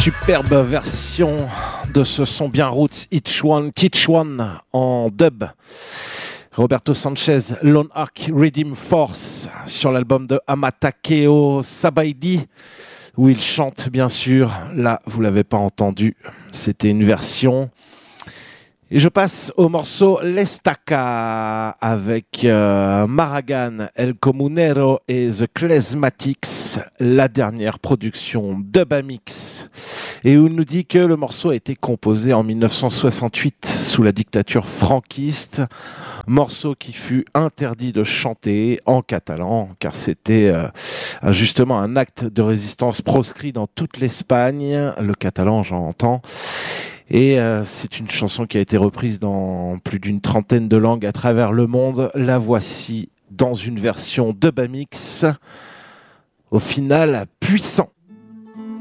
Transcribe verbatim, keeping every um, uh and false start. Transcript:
Superbe version de ce son bien roots Each One, Teach One en dub. Roberto Sanchez, Lone Ark Redeem Force sur l'album de Amatakeo Sabaidi où il chante bien sûr. Là, vous l'avez pas entendu, c'était une version. Et je passe au morceau L'Estaca avec euh, Maragan, El Comunero et The Klezmatics, la dernière production Dubamix. Et où il nous dit que le morceau a été composé en dix-neuf cent soixante-huit sous la dictature franquiste. Morceau qui fut interdit de chanter en catalan, car c'était euh, justement un acte de résistance proscrit dans toute l'Espagne, le catalan j'entends. Et euh, c'est une chanson qui a été reprise dans plus d'une trentaine de langues à travers le monde. La voici dans une version Dubamix, au final puissant.